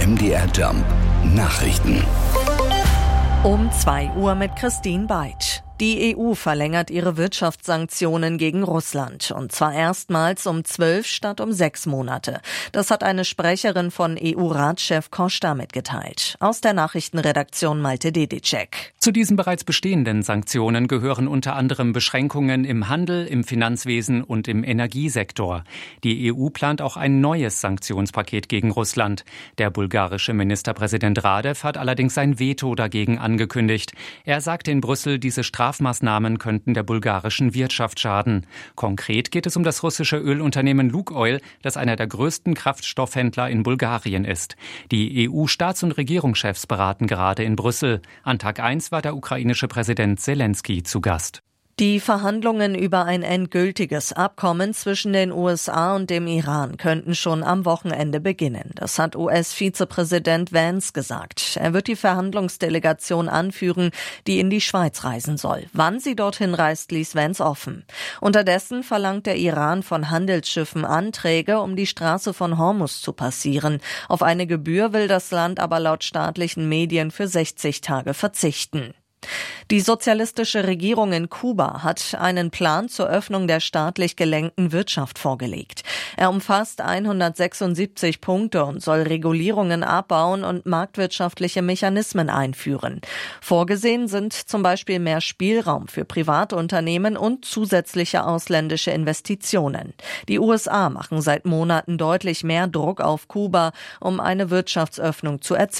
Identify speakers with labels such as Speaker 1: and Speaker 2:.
Speaker 1: MDR Jump Nachrichten.
Speaker 2: Um 2 Uhr mit Christine Beitsch. Die EU verlängert ihre Wirtschaftssanktionen gegen Russland. Und zwar erstmals um 12 statt um 6 Monate. Das hat eine Sprecherin von EU-Ratschef Costa mitgeteilt. Aus der Nachrichtenredaktion Malte Dedicek.
Speaker 3: Zu diesen bereits bestehenden Sanktionen gehören unter anderem Beschränkungen im Handel, im Finanzwesen und im Energiesektor. Die EU plant auch ein neues Sanktionspaket gegen Russland. Der bulgarische Ministerpräsident Radev hat allerdings sein Veto dagegen angekündigt. Er sagte in Brüssel, diese Strafmaßnahmen könnten der bulgarischen Wirtschaft schaden. Konkret geht es um das russische Ölunternehmen Lukoil, das einer der größten Kraftstoffhändler in Bulgarien ist. Die EU-Staats- und Regierungschefs beraten gerade in Brüssel. An Tag 1 war der ukrainische Präsident Selenskyj zu Gast.
Speaker 2: Die Verhandlungen über ein endgültiges Abkommen zwischen den USA und dem Iran könnten schon am Wochenende beginnen. Das hat US-Vizepräsident Vance gesagt. Er wird die Verhandlungsdelegation anführen, die in die Schweiz reisen soll. Wann sie dorthin reist, ließ Vance offen. Unterdessen verlangt der Iran von Handelsschiffen Anträge, um die Straße von Hormuz zu passieren. Auf eine Gebühr will das Land aber laut staatlichen Medien für 60 Tage verzichten. Die sozialistische Regierung in Kuba hat einen Plan zur Öffnung der staatlich gelenkten Wirtschaft vorgelegt. Er umfasst 176 Punkte und soll Regulierungen abbauen und marktwirtschaftliche Mechanismen einführen. Vorgesehen sind zum Beispiel mehr Spielraum für Privatunternehmen und zusätzliche ausländische Investitionen. Die USA machen seit Monaten deutlich mehr Druck auf Kuba, um eine Wirtschaftsöffnung zu erzwingen.